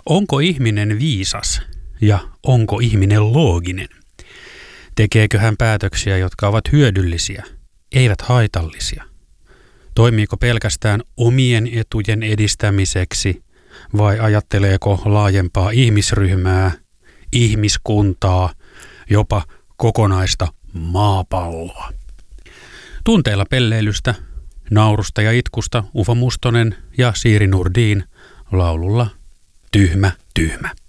Onko ihminen viisas ja onko ihminen looginen? Tekeekö hän päätöksiä, jotka ovat hyödyllisiä, eivät haitallisia? Toimiiko pelkästään omien etujen edistämiseksi vai ajatteleeko laajempaa ihmisryhmää, ihmiskuntaa, jopa kokonaista maapalloa? Tunteilla pelleilystä, naurusta ja itkusta Ufo Mustonen ja Siiri Nurdin laululla Tyhmä, tyhmä.